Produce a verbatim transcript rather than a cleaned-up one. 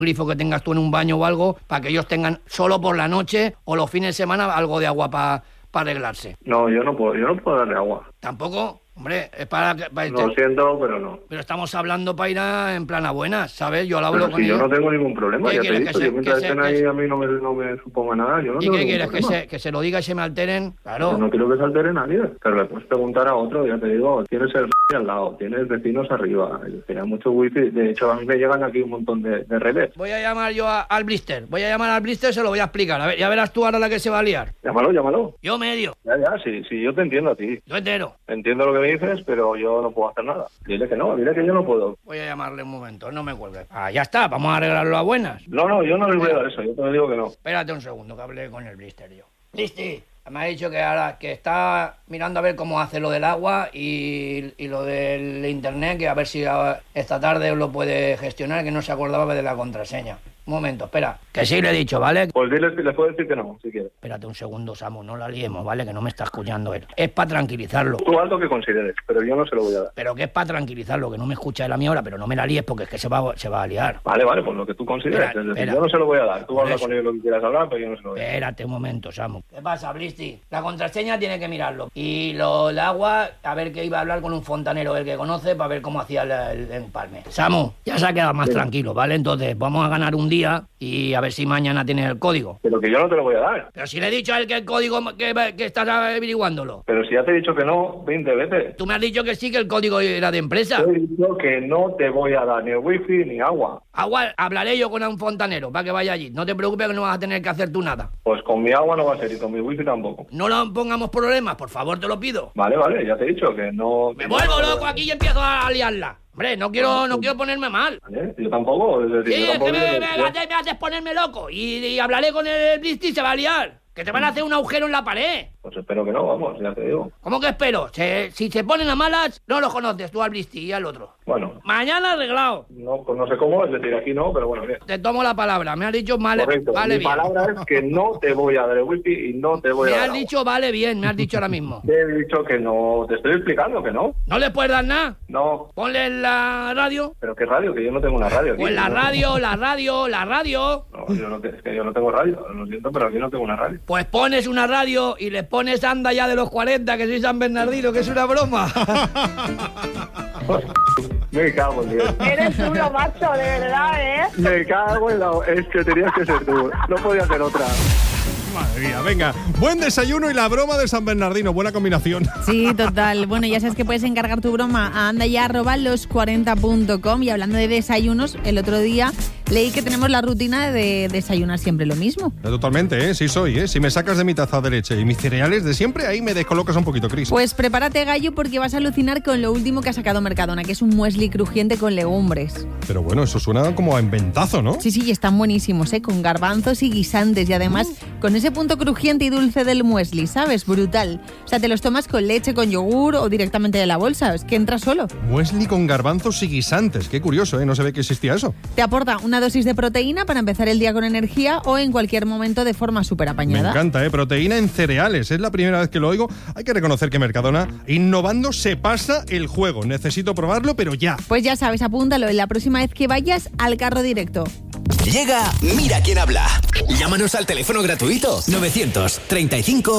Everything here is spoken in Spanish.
grifo que tengas tú en un baño o algo, para que ellos tengan solo por la noche o los fines de semana algo de agua para pa arreglarse. No, yo no puedo, yo no puedo darle agua. ¿Tampoco? Hombre, es para... para Lo este... siento, pero no. Pero estamos hablando para ir a, en plan a buenas, ¿sabes? Yo lo hablo pero con si ellos. yo no tengo ningún problema, ya te he dicho. Se, yo mientras se, estén ahí se... a mí no me, no me suponga nada, yo no ¿Y tengo qué ningún quieres? problema. Que se, que se lo diga y se me alteren, claro. Yo no quiero que se altere nadie, pero le puedes preguntar a otro, ya te digo, tienes el al lado, tienes vecinos arriba, tienes mucho wifi, de hecho a mí me llegan aquí un montón de, de redes. Voy a llamar yo a, al Blister, voy a llamar al Blister, se lo voy a explicar, a ver, ya verás tú ahora la que se va a liar. Llámalo, llámalo. Yo medio. Ya, ya, sí, sí, yo te entiendo a ti. Yo entero. Entiendo lo que me dices, pero yo no puedo hacer nada. Dile que no, dile que yo no puedo. Voy a llamarle un momento, no me cuelgues. Ah, ya está, vamos a arreglarlo a buenas. No, no, yo no le voy a dar eso, yo te lo digo que no. Espérate un segundo, que hablé con el Blister yo. Blister, me ha dicho que ahora que está mirando a ver cómo hace lo del agua y, y lo del internet, que a ver si a, esta tarde lo puede gestionar, que no se acordaba de la contraseña. Un momento, espera, que sí le he dicho, ¿vale? Pues dile, le puedo decir que no, si quieres. Espérate un segundo, Samu, no la liemos, ¿vale? Que no me está escuchando él. Es para tranquilizarlo. Tú haz lo que consideres, pero yo no se lo voy a dar. Pero que es para tranquilizarlo, que no me escucha él a mí ahora, pero no me la líes porque es que se va, se va a liar. Vale, vale, pues lo que tú consideres. Espera, es decir, espera. yo no se lo voy a dar. Tú Por habla eso. con él lo que quieras hablar, pero yo no se lo voy a dar. Espérate un momento, Samu. ¿Qué pasa, Blisti? La contraseña tiene que mirarlo. Y lo el agua, a ver que iba a hablar con un fontanero, el que conoce, para ver cómo hacía el, el empalme. Samu, ya se ha quedado más Sí. tranquilo, ¿vale? Entonces vamos a ganar un día y a ver si mañana tiene el código. Pero que yo no te lo voy a dar. Pero si le he dicho a él que el código, que, que estás averiguándolo. Pero si ya te he dicho que no, veinte veces. Tú me has dicho que sí, que el código era de empresa. Te he dicho que no te voy a dar ni el wifi ni agua. Agua, hablaré yo con un fontanero para que vaya allí. No te preocupes que no vas a tener que hacer tú nada. Pues con mi agua no va a ser y con mi wifi tampoco. No lo pongamos problemas, por favor, te lo pido. Vale, vale, ya te he dicho que no... Me vuelvo loco aquí y empiezo a liarla. Hombre, no quiero, no quiero ponerme mal. ¿Vale? Yo tampoco, es decir, Sí, yo es tampoco... que me, me, me haces, me haces ponerme loco. Y, y hablaré con el Blisti y se va a liar. Que te van a hacer un agujero en la pared. Pues espero que no, vamos, ya te digo. ¿Cómo que espero? Se- si se ponen a malas, no los conoces tú al Blisti y al otro. Bueno, Mañana arreglado. no, pues no sé cómo, es decir, aquí no, pero bueno, bien. Te tomo la palabra. Me has dicho vale, Correcto, vale mi bien. palabra es que no te voy a dar el wifi y no te voy Me a dar has agua. dicho vale bien, me has dicho ahora mismo. Te he dicho que no, te estoy explicando que no. ¿No le puedes dar nada? No, Ponle en la radio. pero ¿qué radio? Que yo no tengo una radio aquí. Pues la No, radio, la radio, la radio. No, yo no, te- es que yo no tengo radio, lo siento, pero aquí no tengo una radio. Pues pones una radio y le pones anda ya de los cuarenta, que soy San Bernardino, que es una broma. Me cago en Dios. Eres tú lo macho, de verdad, ¿eh? Me cago en la... Es que tenías que ser tú, no podía ser otra. Madre mía, venga. Buen desayuno y la broma de San Bernardino. Buena combinación. Sí, total. Bueno, ya sabes que puedes encargar tu broma a anda ya arroba los cuarenta punto com. Y hablando de desayunos, el otro día leí que tenemos la rutina de desayunar siempre lo mismo. Totalmente, ¿eh? Sí soy, ¿eh? Si me sacas de mi taza de leche y mis cereales de siempre, ahí me descolocas un poquito, Cris. Pues prepárate, gallo, porque vas a alucinar con lo último que ha sacado Mercadona, que es un muesli crujiente con legumbres. Pero bueno, eso suena como a inventazo, ¿no? Sí, sí, y están buenísimos, ¿eh? Con garbanzos y guisantes y además con ese punto crujiente y dulce del muesli, ¿sabes? Brutal. O sea, te los tomas con leche, con yogur o directamente de la bolsa. Es que entra solo. Muesli con garbanzos y guisantes. Qué curioso, ¿eh? No se ve que existía eso. Te aporta una dosis de proteína para empezar el día con energía o en cualquier momento de forma súper Me apañada. encanta, ¿eh? Proteína en cereales. Es la primera vez que lo oigo. Hay que reconocer que Mercadona, innovando, se pasa el juego. Necesito probarlo, pero ya. Pues ya sabes, apúntalo en la próxima vez que vayas al carro directo. Llega Mira quién habla. Llámanos al teléfono gratuito novecientos treinta y cinco